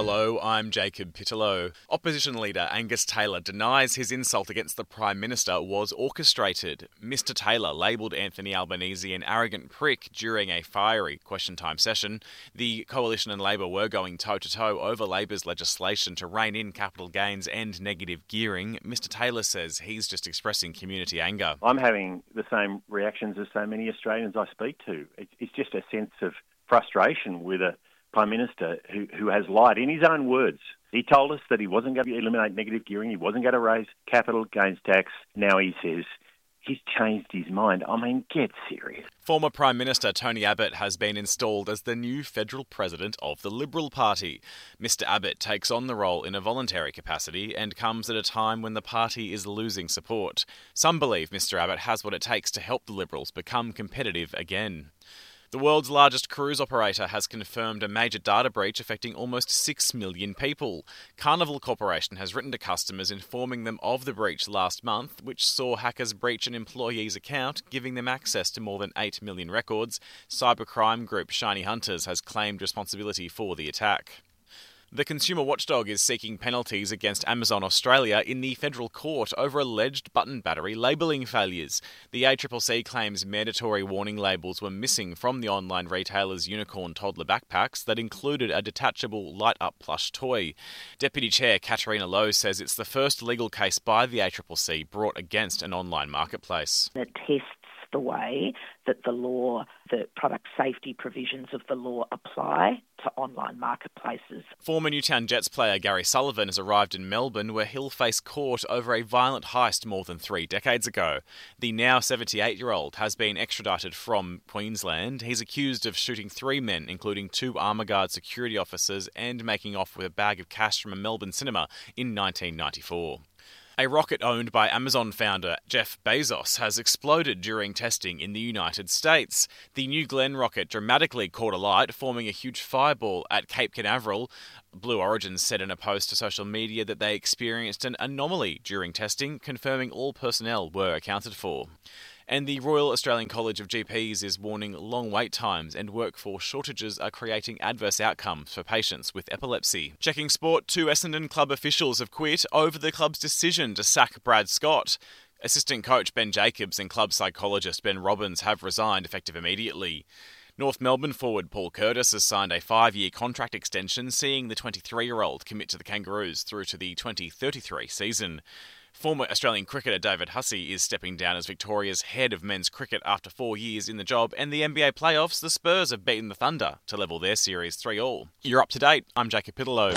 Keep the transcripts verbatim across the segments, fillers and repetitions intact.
Hello, I'm Jacob Pittellow. Opposition leader Angus Taylor denies his insult against the Prime Minister was orchestrated. Mister Taylor labelled Anthony Albanese an arrogant prick during a fiery question time session. The Coalition and Labor were going toe-to-toe over Labor's legislation to rein in capital gains and negative gearing. Mister Taylor says he's just expressing community anger. I'm having the same reactions as so many Australians I speak to. It's just a sense of frustration with a Prime Minister who, who has lied in his own words. He told us that he wasn't going to eliminate negative gearing, he wasn't going to raise capital gains tax. Now he says he's changed his mind. I mean, get serious. Former Prime Minister Tony Abbott has been installed as the new federal president of the Liberal Party. Mister Abbott takes on the role in a voluntary capacity and comes at a time when the party is losing support. Some believe Mister Abbott has what it takes to help the Liberals become competitive again. The world's largest cruise operator has confirmed a major data breach affecting almost six million people. Carnival Corporation has written to customers informing them of the breach last month, which saw hackers breach an employee's account, giving them access to more than eight million records. Cybercrime group Shiny Hunters has claimed responsibility for the attack. The consumer watchdog is seeking penalties against Amazon Australia in the federal court over alleged button battery labelling failures. The A C C C claims mandatory warning labels were missing from the online retailer's unicorn toddler backpacks that included a detachable light-up plush toy. Deputy Chair Katarina Lowe says it's the first legal case by the A C C C brought against an online marketplace. It tests the way that the law, the product safety provisions of the law apply to online marketplaces. Former Newtown Jets player Gary Sullivan has arrived in Melbourne, where he'll face court over a violent heist more than three decades ago. The now seventy-eight-year-old has been extradited from Queensland. He's accused of shooting three men, including two Armour Guard security officers, and making off with a bag of cash from a Melbourne cinema in nineteen ninety-four. A rocket owned by Amazon founder Jeff Bezos has exploded during testing in the United States. The New Glenn rocket dramatically caught alight, forming a huge fireball at Cape Canaveral. Blue Origin said in a post to social media that they experienced an anomaly during testing, confirming all personnel were accounted for. And the Royal Australian College of G Ps is warning long wait times and workforce shortages are creating adverse outcomes for patients with epilepsy. Checking sport, two Essendon club officials have quit over the club's decision to sack Brad Scott. Assistant coach Ben Jacobs and club psychologist Ben Robbins have resigned effective immediately. North Melbourne forward Paul Curtis has signed a five-year contract extension, seeing the twenty-three-year-old commit to the Kangaroos through to the twenty thirty-three season. Former Australian cricketer David Hussey is stepping down as Victoria's head of men's cricket after four years in the job, and the N B A playoffs, the Spurs have beaten the Thunder to level their series three all. You're up to date. I'm Jacob Pittellow.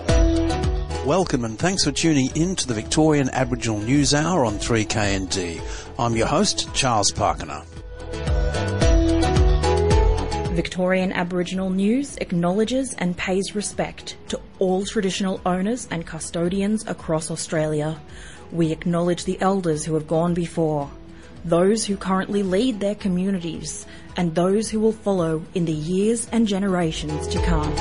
Welcome and thanks for tuning in to the Victorian Aboriginal News Hour on three K N D. I'm your host, Charles Parkiner. Victorian Aboriginal News acknowledges and pays respect to all traditional owners and custodians across Australia. We acknowledge the elders who have gone before, those who currently lead their communities, and those who will follow in the years and generations to come.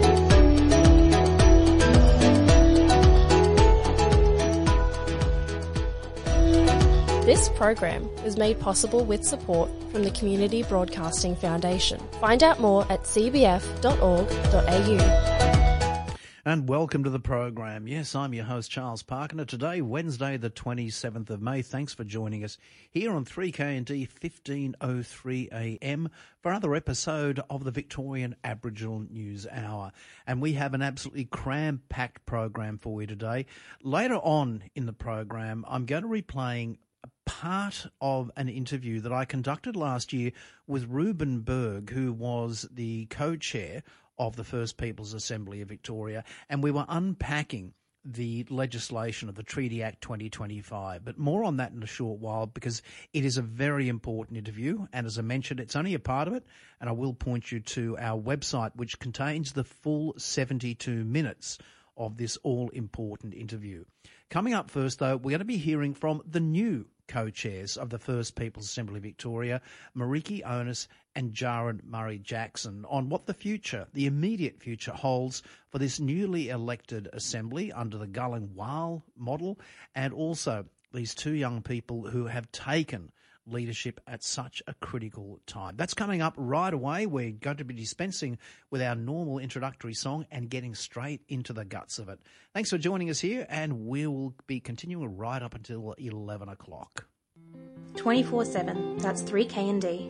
This program is made possible with support from the Community Broadcasting Foundation. Find out more at c b f dot org dot a u. And welcome to the program. Yes, I'm your host, Charles Parkiner. Today, Wednesday, the twenty-seventh of May. Thanks for joining us here on three K N D fifteen oh three A M for another episode of the Victorian Aboriginal News Hour. And we have an absolutely cram-packed program for you today. Later on in the program, I'm going to be playing part of an interview that I conducted last year with Reuben Berg, who was the co-chair of the First Peoples Assembly of Victoria, and we were unpacking the legislation of the Treaty Act twenty twenty-five. But more on that in a short while, because it is a very important interview, and as I mentioned, it's only a part of it, and I will point you to our website, which contains the full seventy-two minutes of this all-important interview. Coming up first, though, we're going to be hearing from the new co-chairs of the First Peoples Assembly Victoria, Mariki Onus and Jared Murray-Jackson, on what the future, the immediate future, holds for this newly elected Assembly under the Gulling Wal model, and also these two young people who have taken leadership at such a critical time. That's coming up right away. We're going to be dispensing with our normal introductory song and getting straight into the guts of it. Thanks for joining us here, and we'll be continuing right up until eleven o'clock. twenty-four seven, that's three K and D.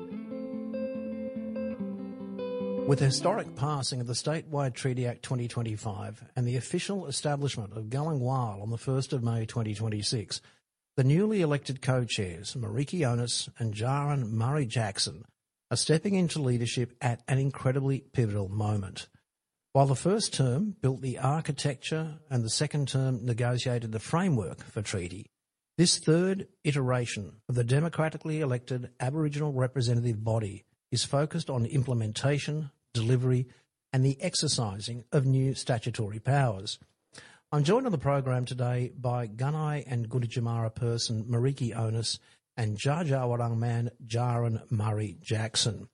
With the historic passing of the Statewide Treaty Act twenty twenty-five and the official establishment of Gullang Wyle on the first of May twenty twenty-six, the newly elected co-chairs, Mariki Onus and Jaron Murray Jackson, are stepping into leadership at an incredibly pivotal moment. While the first term built the architecture and the second term negotiated the framework for treaty, this third iteration of the democratically elected Aboriginal representative body is focused on implementation, delivery and the exercising of new statutory powers. I'm joined on the program today by Gunai and Gunditjmara person Mariki Onus and Dja Dja Wurrung man Jaron Murray Jackson.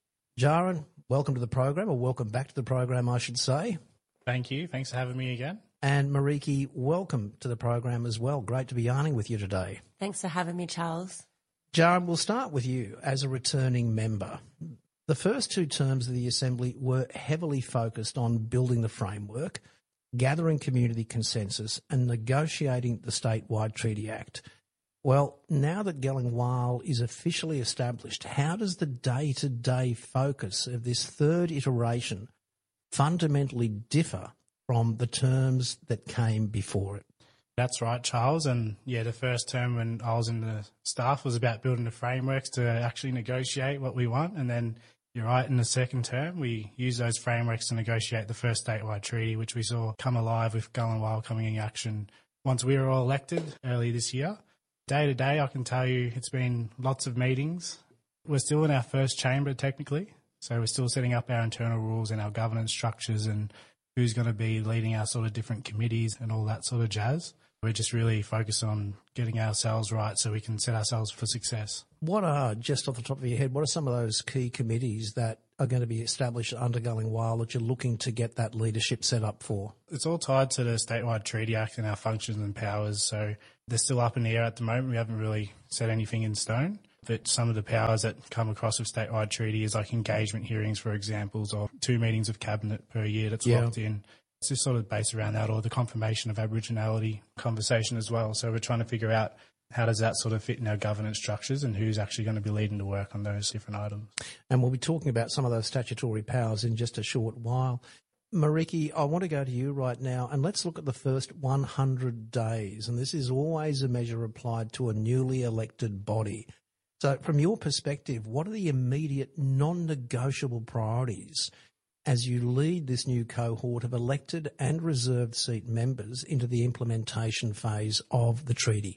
Jaron, welcome to the program, or welcome back to the program, I should say. Thank you. Thanks for having me again. And Mariki, welcome to the program as well. Great to be yarning with you today. Thanks for having me, Charles. Jaron, we'll start with you as a returning member. The first two terms of the Assembly were heavily focused on building the framework, gathering community consensus and negotiating the Statewide Treaty Act. Well, now that Gullang Wyle is officially established, how does the day-to-day focus of this third iteration fundamentally differ from the terms that came before it? That's right, Charles. And yeah, the first term when I was in the staff was about building the frameworks to actually negotiate what we want. And then you're right, in the second term, we use those frameworks to negotiate the first statewide treaty, which we saw come alive with Gullang Wyle coming in action once we were all elected early this year. Day to day, I can tell you it's been lots of meetings. We're still in our first chamber technically. So we're still setting up our internal rules and our governance structures and who's going to be leading our sort of different committees and all that sort of jazz. We're just really focused on getting ourselves right so we can set ourselves for success. What are, just off the top of your head, what are some of those key committees that are going to be established under Gullang Wyle that you're looking to get that leadership set up for? It's all tied to the Statewide Treaty Act and our functions and powers. So they're still up in the air at the moment. We haven't really set anything in stone. But some of the powers that come across with statewide treaty is like engagement hearings, for examples, or two meetings of cabinet per year that's yeah. locked in. It's just sort of based around that, or the confirmation of Aboriginality conversation as well. So we're trying to figure out how does that sort of fit in our governance structures and who's actually going to be leading the work on those different items. And we'll be talking about some of those statutory powers in just a short while. Mariki, I want to go to you right now, and let's look at the first one hundred days. And this is always a measure applied to a newly elected body. So from your perspective, what are the immediate non-negotiable priorities as you lead this new cohort of elected and reserved seat members into the implementation phase of the treaty?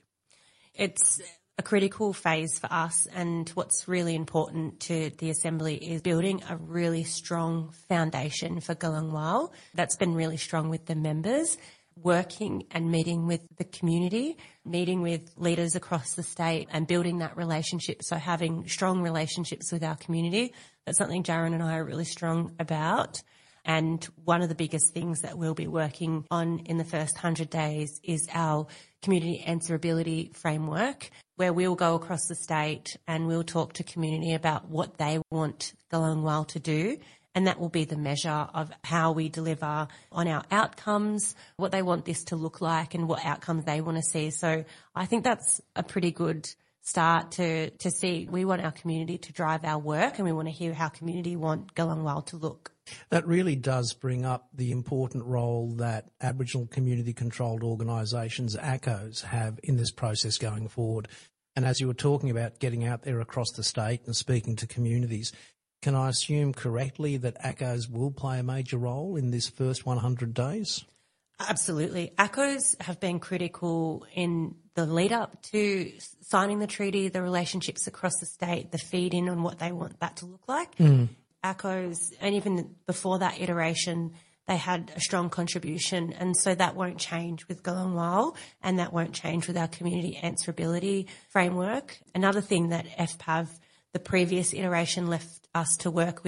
It's a critical phase for us, and what's really important to the Assembly is building a really strong foundation for Gullang Wyle. That's been really strong with the members, working and meeting with the community, meeting with leaders across the state and building that relationship. So having strong relationships with our community, that's something Jaron and I are really strong about. And one of the biggest things that we'll be working on in the first one hundred days is our community answerability framework, where we'll go across the state and we'll talk to community about what they want Gullang Wyle to do. And that will be the measure of how we deliver on our outcomes, what they want this to look like and what outcomes they want to see. So I think that's a pretty good start to, to see. We want our community to drive our work, and we want to hear how community want Gullang Wyle to look. That really does bring up the important role that Aboriginal community-controlled organisations, A C Os, have in this process going forward. And as you were talking about getting out there across the state and speaking to communities, can I assume correctly that A C Os will play a major role in this first one hundred days? Absolutely. A C Os have been critical in the lead up to signing the treaty, the relationships across the state, the feed in on what they want that to look like. Mm. A C Os, and even before that iteration, they had a strong contribution, and so that won't change with Gullang Wyle, and that won't change with our community answerability framework. Another thing that F P A V, the previous iteration, left us to work with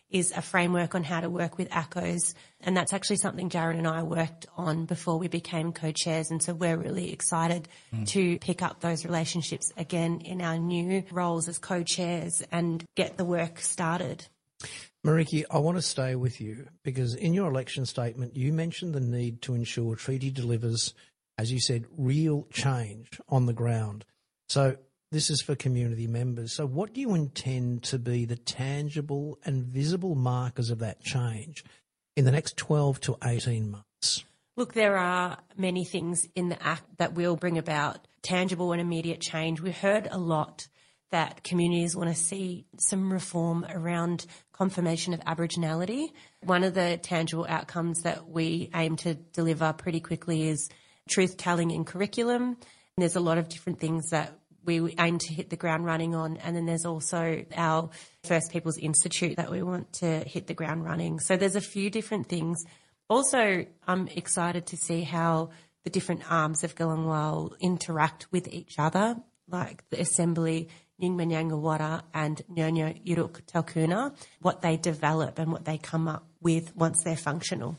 is a framework on how to work with A C Os. And that's actually something Jaron and I worked on before we became co-chairs. And so we're really excited mm. to pick up those relationships again in our new roles as co-chairs and get the work started. Mariki, I want to stay with you because in your election statement, you mentioned the need to ensure treaty delivers, as you said, real change on the ground. So this is for community members. So what do you intend to be the tangible and visible markers of that change in the next twelve to eighteen months? Look, there are many things in the Act that will bring about tangible and immediate change. We heard a lot that communities want to see some reform around confirmation of Aboriginality. One of the tangible outcomes that we aim to deliver pretty quickly is truth-telling in curriculum. And there's a lot of different things that we aim to hit the ground running on. And then there's also our First Peoples Institute that we want to hit the ground running. So there's a few different things. Also, I'm excited to see how the different arms of Galangwal interact with each other, like the Assembly, Nyingma and Nyonya Yuruk Talkuna, what they develop and what they come up with once they're functional.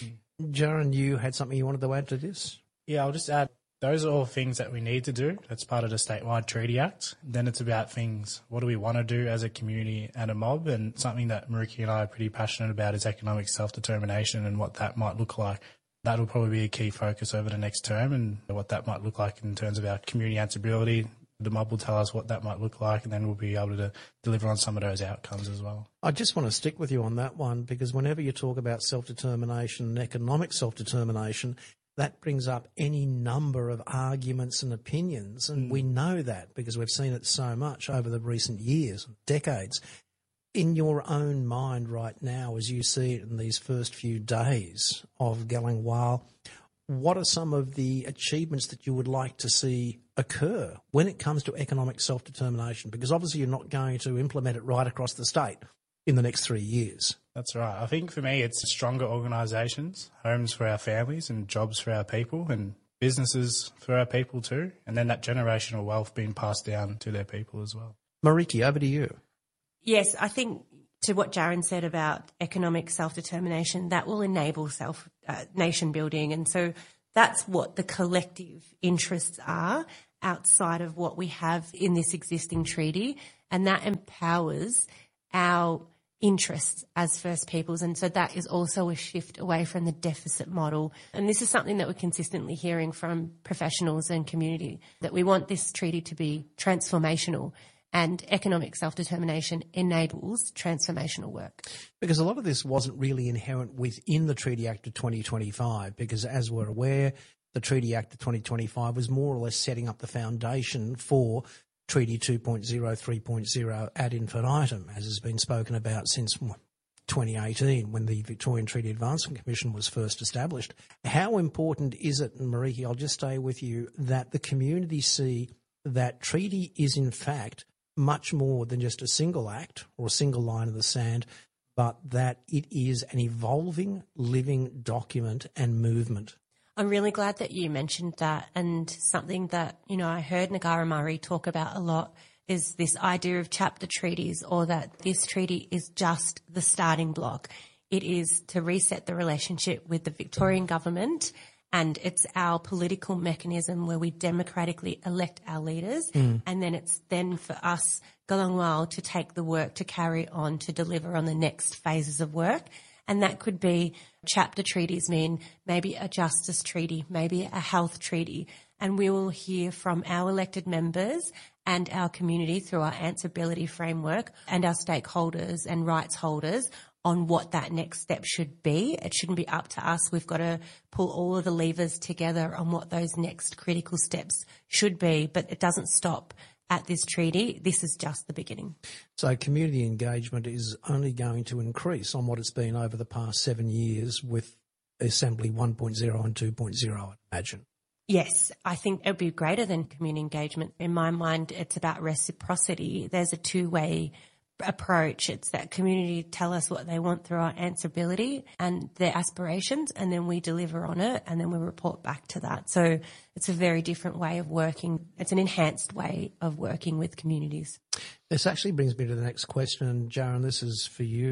Jaron, you had something you wanted to add to this? Yeah, I'll just add, those are all things that we need to do. That's part of the Statewide Treaty Act. Then it's about things, what do we want to do as a community and a mob? And something that Mariki and I are pretty passionate about is economic self-determination and what that might look like. That'll probably be a key focus over the next term and what that might look like in terms of our community answerability. The mob will tell us what that might look like, and then we'll be able to deliver on some of those outcomes as well. I just want to stick with you on that one because whenever you talk about self-determination and economic self-determination, that brings up any number of arguments and opinions, and mm. we know that because we've seen it so much over the recent years, decades. In your own mind right now, as you see it in these first few days of Galangwal, what are some of the achievements that you would like to see occur when it comes to economic self-determination? Because obviously you're not going to implement it right across the state in the next three years. That's right. I think for me it's stronger organisations, homes for our families and jobs for our people and businesses for our people too, and then that generational wealth being passed down to their people as well. Mariki, over to you. Yes, I think to what Jaron said about economic self-determination, that will enable self uh, nation building. And so that's what the collective interests are outside of what we have in this existing treaty. And that empowers our interests as First Peoples. And so that is also a shift away from the deficit model. And this is something that we're consistently hearing from professionals and community, that we want this treaty to be transformational. And economic self-determination enables transformational work. Because a lot of this wasn't really inherent within the Treaty Act of twenty twenty-five, because as we're aware, the Treaty Act of twenty twenty-five was more or less setting up the foundation for Treaty two point oh, three point oh ad infinitum, as has been spoken about since twenty eighteen, when the Victorian Treaty Advancement Commission was first established. How important is it, and Mariki, I'll just stay with you, that the community see that treaty is in fact much more than just a single act or a single line in the sand, but that it is an evolving, living document and movement? I'm really glad that you mentioned that, and something that, you know, I heard Ngara Murray talk about a lot is this idea of chapter treaties, or that this treaty is just the starting block. It is to reset the relationship with the Victorian government, and it's our political mechanism where we democratically elect our leaders. Mm. And then it's then for us, Galangwal, to take the work to carry on to deliver on the next phases of work. And that could be chapter treaties mean maybe a justice treaty, maybe a health treaty. And we will hear from our elected members and our community through our answerability framework and our stakeholders and rights holders on what that next step should be. It shouldn't be up to us. We've got to pull all of the levers together on what those next critical steps should be, but it doesn't stop at this treaty. This is just the beginning. So community engagement is only going to increase on what it's been over the past seven years with Assembly one point oh and two point oh, I imagine. Yes, I think it would be greater than community engagement. In my mind, it's about reciprocity. There's a two-way approach. It's that community tell us what they want through our answerability and their aspirations, and then we deliver on it, and then we report back to that. So it's a very different way of working. It's an enhanced way of working with communities. This actually brings me to the next question, and Jaron, this is for you.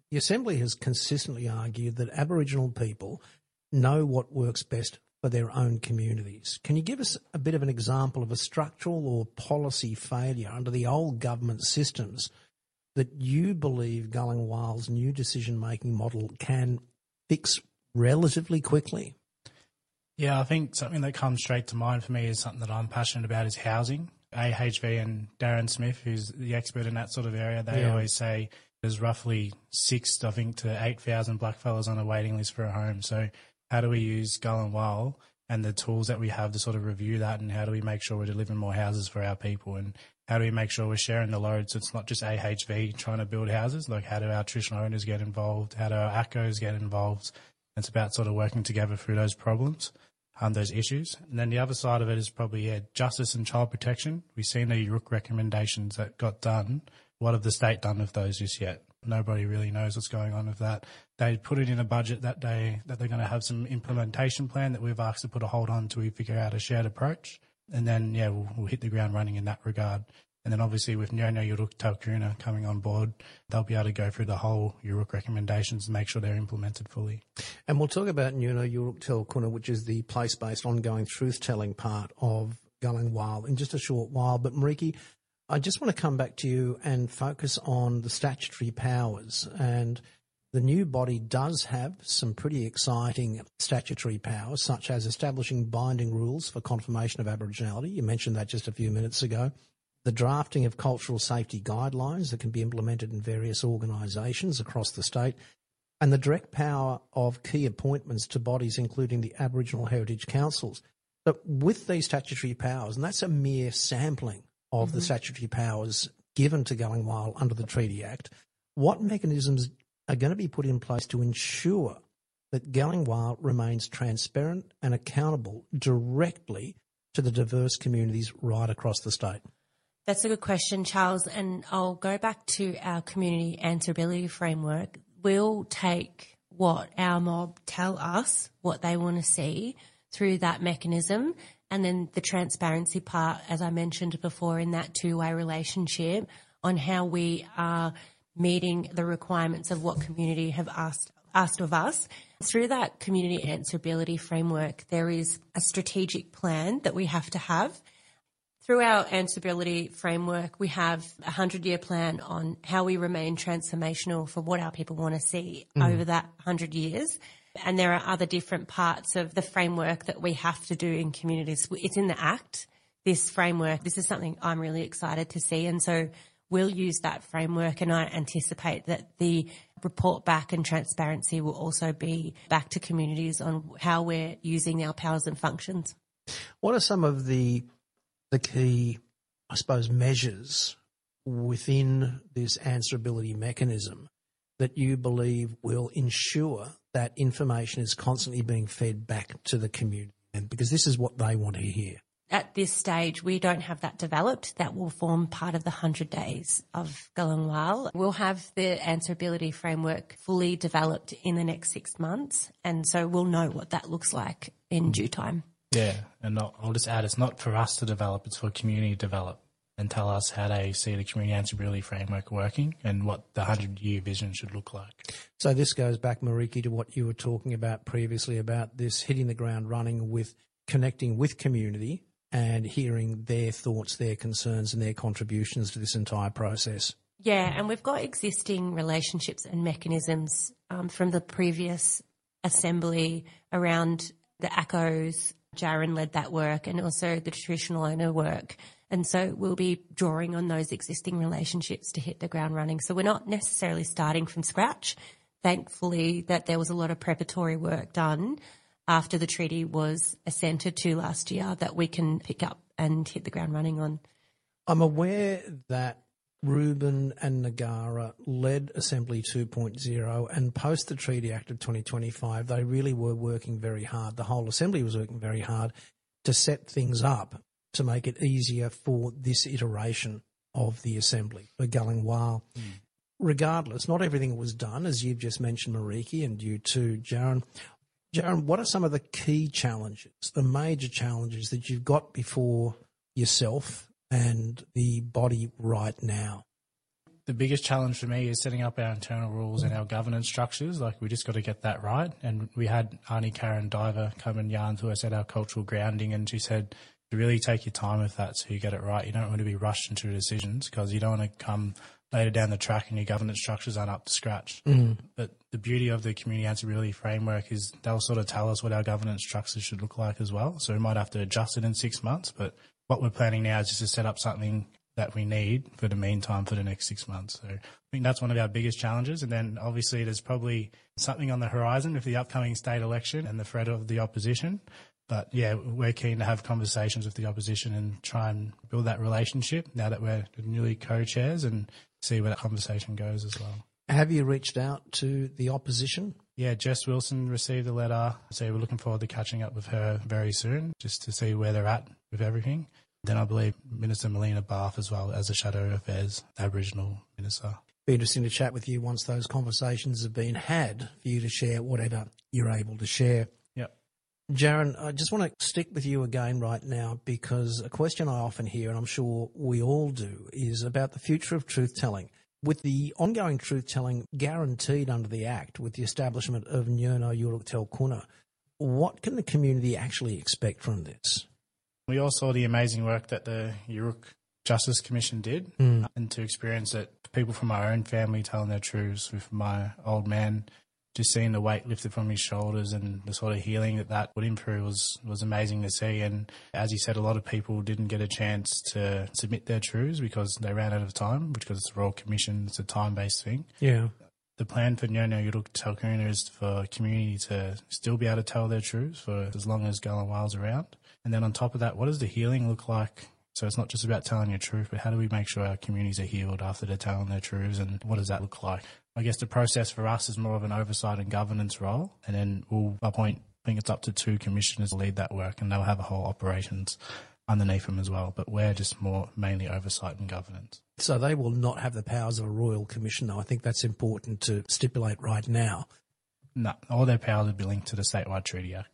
The Assembly has consistently argued that Aboriginal people know what works best for their own communities. Can you give us a bit of an example of a structural or policy failure under the old government systems that you believe Gullang Waile's new decision-making model can fix relatively quickly? Yeah, I think something that comes straight to mind for me is something that I'm passionate about is housing. A H V and Darren Smith, who's the expert in that sort of area, they yeah. always say there's roughly six, I think, to eight thousand blackfellas on a waiting list for a home. So how do we use Gullang Waile and the tools that we have to sort of review that, and how do we make sure we're delivering more houses for our people, and how do we make sure we're sharing the load so it's not just A H V trying to build houses, like how do our traditional owners get involved, how do our A C Os get involved? It's about sort of working together through those problems, um, those issues. And then the other side of it is probably yeah, justice and child protection. We've seen the U R U C recommendations that got done. What have the state done with those just yet? Nobody really knows what's going on with that. They put it in a budget that day that they're going to have some implementation plan that we've asked to put a hold on till we figure out a shared approach. And then, yeah, we'll, we'll hit the ground running in that regard. And then obviously with Nyonya Yuruk Talkuna coming on board, they'll be able to go through the whole U R U C recommendations and make sure they're implemented fully. And we'll talk about Nyonya Yuruk Talkuna, which is the place-based ongoing truth-telling part of Gullang Waile, in just a short while. But Mariki, I just want to come back to you and focus on the statutory powers. And the new body does have some pretty exciting statutory powers, such as establishing binding rules for confirmation of Aboriginality. You mentioned that just a few minutes ago. The drafting of cultural safety guidelines that can be implemented in various organisations across the state, and the direct power of key appointments to bodies including the Aboriginal Heritage Councils. But with these statutory powers, and that's a mere sampling of mm-hmm. the statutory powers given to Gullang Waile under the Treaty Act, what mechanisms are going to be put in place to ensure that Gullang Waile remains transparent and accountable directly to the diverse communities right across the state? That's a good question, Charles, and I'll go back to our community answerability framework. We'll take what our mob tell us, what they want to see through that mechanism, and then the transparency part, as I mentioned before, in that two-way relationship on how we are meeting the requirements of what community have asked asked of us. Through that community answerability framework, there is a strategic plan that we have to have. Through our answerability framework, we have a hundred-year plan on how we remain transformational for what our people want to see mm. over that hundred years. And there are other different parts of the framework that we have to do in communities. It's in the Act, this framework. This is something I'm really excited to see. And so we'll use that framework, and I anticipate that the report back and transparency will also be back to communities on how we're using our powers and functions. What are some of the the key, I suppose, measures within this answerability mechanism that you believe will ensure that information is constantly being fed back to the community? And because this is what they want to hear. At this stage, we don't have that developed. That will form part of the one hundred days of Gullang Waile. We'll have the answerability framework fully developed in the next six months, and so we'll know what that looks like in due time. Yeah, and not, I'll just add, it's not for us to develop, it's for community to develop and tell us how they see the community answerability framework working and what the hundred-year vision should look like. So this goes back, Mariki, to what you were talking about previously about this hitting the ground running with connecting with community and hearing their thoughts, their concerns and their contributions to this entire process. Yeah, and we've got existing relationships and mechanisms um, from the previous assembly around the A C Os. Jaron led that work, and also the traditional owner work. And so we'll be drawing on those existing relationships to hit the ground running. So we're not necessarily starting from scratch. Thankfully that there was a lot of preparatory work done after the treaty was assented to last year that we can pick up and hit the ground running on. I'm aware that Reuben and Nagara led Assembly two point oh, and post the Treaty Act of twenty twenty-five, they really were working very hard. The whole Assembly was working very hard to set things up to make it easier for this iteration of the Assembly, for Gullang Waile. Mm. Regardless, not everything was done, as you've just mentioned, Mariki, and you too, Jaron. Jaron, what are some of the key challenges, the major challenges that you've got before yourself and the body right now? The biggest challenge for me is setting up our internal rules and our governance structures. Like, we just got to get that right. And we had Auntie Karen Diver come and yarn to us at our cultural grounding, and she said to really take your time with that so you get it right. You don't want to be rushed into decisions because you don't want to come later down the track and your governance structures aren't up to scratch. Mm. But the beauty of the community answerability framework is they'll sort of tell us what our governance structures should look like as well. So we might have to adjust it in six months, but what we're planning now is just to set up something that we need for the meantime for the next six months. So I think that's one of our biggest challenges. And then obviously there's probably something on the horizon with the upcoming state election and the threat of the opposition. But yeah, we're keen to have conversations with the opposition and try and build that relationship now that we're newly co-chairs and see where that conversation goes as well. Have you reached out to the opposition? Yeah, Jess Wilson received a letter. So we're looking forward to catching up with her very soon just to see where they're at with everything. Then I believe Minister Melina Barth as well as the Shadow Affairs Aboriginal Minister. Be interesting to chat with you once those conversations have been had for you to share whatever you're able to share. Yep. Jaron, I just want to stick with you again right now because a question I often hear, and I'm sure we all do, is about the future of truth-telling. With the ongoing truth-telling guaranteed under the Act with the establishment of Nyurno Yuruk Telkuna, what can the community actually expect from this? We all saw the amazing work that the Yuruk Justice Commission did mm. and to experience it, people from our own family telling their truths with my old man, just seeing the weight lifted from his shoulders and the sort of healing that that put him through was, was amazing to see. And as he said, a lot of people didn't get a chance to submit their truths because they ran out of time, because it's a Royal Commission, it's a time-based thing. Yeah. The plan for Nyurno Yuruk Telkuna is for community to still be able to tell their truths for as long as Gullah Whale's around. And then on top of that, what does the healing look like? So it's not just about telling your truth, but how do we make sure our communities are healed after they're telling their truths, and what does that look like? I guess the process for us is more of an oversight and governance role, and then we'll appoint, I think it's up to two commissioners to lead that work, and they'll have a whole operations underneath them as well. But we're just more mainly oversight and governance. So they will not have the powers of a Royal Commission, though. I think that's important to stipulate right now. No, all their powers would be linked to the Statewide Treaty Act.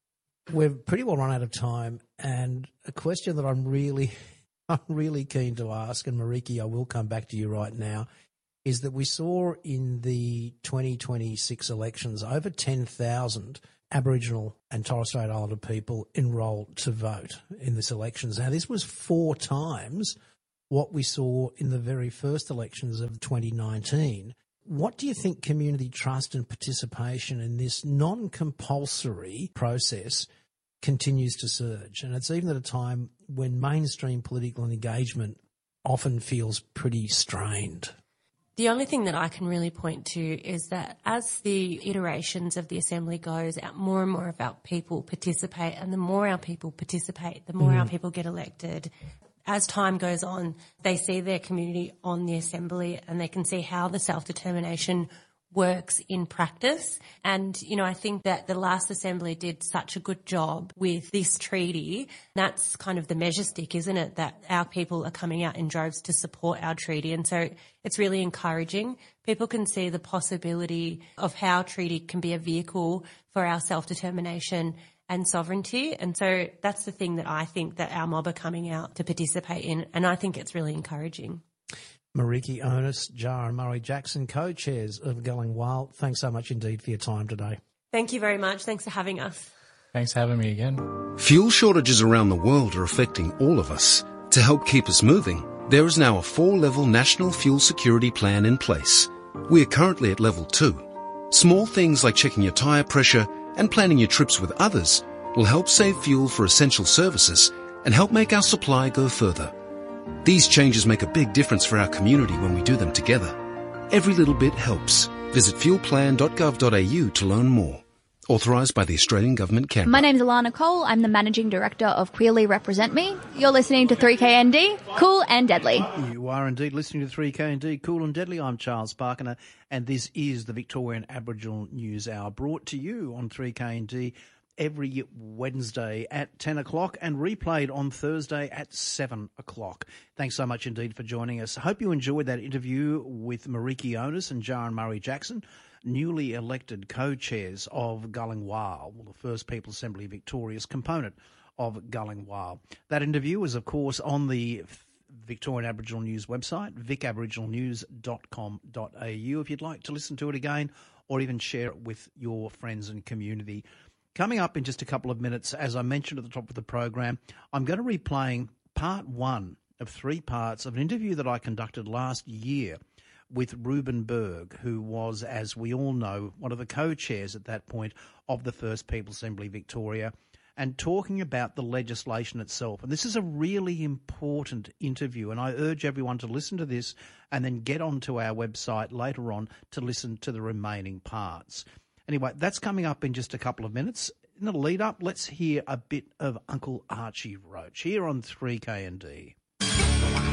We've pretty well run out of time, and a question that I'm really, I'm really keen to ask, and Mariki, I will come back to you right now, is that we saw in the twenty twenty-six elections over ten thousand Aboriginal and Torres Strait Islander people enrolled to vote in this elections. Now, this was four times what we saw in the very first elections of twenty nineteen. What do you think community trust and participation in this non-compulsory process continues to surge? And it's even at a time when mainstream political engagement often feels pretty strained. The only thing that I can really point to is that as the iterations of the Assembly goes out, more and more of our people participate, and the more our people participate, the more mm. our people get elected. As time goes on, they see their community on the Assembly and they can see how the self-determination works in practice. And, you know, I think that the last Assembly did such a good job with this treaty. That's kind of the measure stick, isn't it, that our people are coming out in droves to support our treaty. And so it's really encouraging. People can see the possibility of how treaty can be a vehicle for our self-determination and sovereignty. And so that's the thing that I think that our mob are coming out to participate in, and I think it's really encouraging. Mariki Onus, Jaron Murray-Jackson, co-chairs of Gullah Whale, thanks so much indeed for your time today. Thank you very much. Thanks for having us. Thanks for having me again. Fuel shortages around the world are affecting all of us. To help keep us moving, there is now a four-level national fuel security plan in place. We are currently at level two. Small things like checking your tyre pressure and planning your trips with others will help save fuel for essential services and help make our supply go further. These changes make a big difference for our community when we do them together. Every little bit helps. Visit fuel plan dot gov dot a u to learn more. Authorised by the Australian Government, Canberra. My name's Alana Cole. I'm the Managing Director of Queerly Represent Me. You're listening to three K N D, Cool and Deadly. You are indeed listening to three K N D, Cool and Deadly. I'm Charles Parkiner, and this is the Victorian Aboriginal News Hour, brought to you on three K N D every Wednesday at ten o'clock and replayed on Thursday at seven o'clock. Thanks so much indeed for joining us. I hope you enjoyed that interview with Mariki Onus and Jaron Murray-Jackson, newly elected co-chairs of Gullah Whale, well, the first People's Assembly Victoria's component of Gullah Whale. That interview is, of course, on the Victorian Aboriginal News website, vic aboriginal news dot com dot a u, if you'd like to listen to it again or even share it with your friends and community. Coming up in just a couple of minutes, as I mentioned at the top of the program, I'm going to be replaying part one of three parts of an interview that I conducted last year with Reuben Berg, who was, as we all know, one of the co-chairs at that point of the First Peoples Assembly Victoria, and talking about the legislation itself. And this is a really important interview, and I urge everyone to listen to this and then get onto our website later on to listen to the remaining parts. Anyway, that's coming up in just a couple of minutes. In the lead up, let's hear a bit of Uncle Archie Roach here on three K and D.